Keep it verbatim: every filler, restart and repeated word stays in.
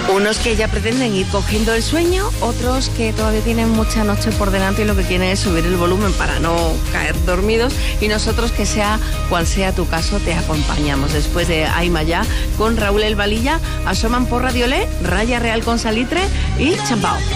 Unos que ya pretenden ir cogiendo el sueño, otros que todavía tienen mucha noche por delante y lo que quieren es subir el volumen para no caer dormidos, y nosotros, que sea cual sea tu caso, te acompañamos. Después de Aima Ya con Raúl El Valilla, asoman por Radio Le, Raya Real con Salitre y Champao.